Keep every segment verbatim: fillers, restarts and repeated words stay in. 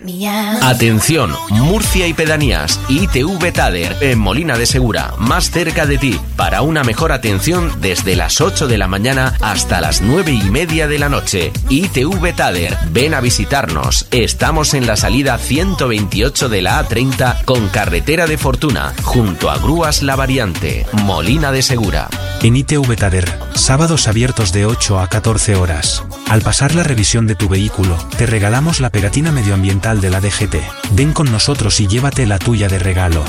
Atención, Murcia y pedanías, I T V Tader, en Molina de Segura, más cerca de ti, para una mejor atención desde las ocho de la mañana hasta las nueve y media de la noche. I T V Tader, ven a visitarnos. Estamos en la salida ciento veintiocho de la A treinta con carretera de Fortuna, junto a Grúas La Variante, Molina de Segura. En I T V Tader, sábados abiertos de ocho a catorce horas. Al pasar la revisión de tu vehículo, te regalamos la pegatina medioambiental de la D G T. Ven con nosotros y llévate la tuya de regalo.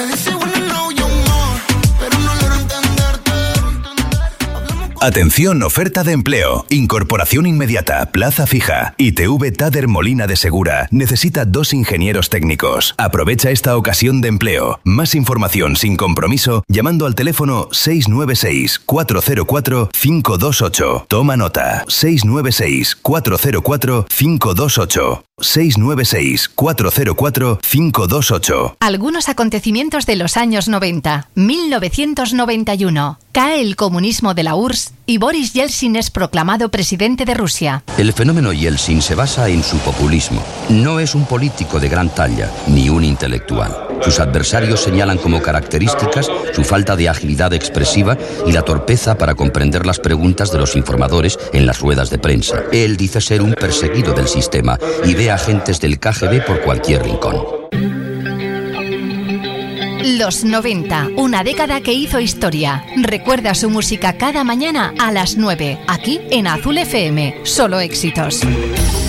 Atención, oferta de empleo. Incorporación inmediata, plaza fija. I T V Tader Molina de Segura necesita dos ingenieros técnicos. Aprovecha esta ocasión de empleo. Más información sin compromiso llamando al teléfono seis nueve seis, cuatro cero cuatro, cinco dos ocho. Toma nota. seis nueve seis, cuatro cero cuatro, cinco dos ocho. seis nueve seis, cuatro cero cuatro, cinco dos ocho. Algunos acontecimientos de los años noventa. mil novecientos noventa y uno. Cae el comunismo de la U R S S y Boris Yeltsin es proclamado presidente de Rusia. El fenómeno Yeltsin se basa en su populismo. No es un político de gran talla, ni un intelectual. Sus adversarios señalan como características su falta de agilidad expresiva y la torpeza para comprender las preguntas de los informadores en las ruedas de prensa. Él dice ser un perseguido del sistema y ve agentes del K G B por cualquier rincón. Los noventa, una década que hizo historia. Recuerda su música cada mañana a las nueve, aquí en Azul F M. Solo éxitos.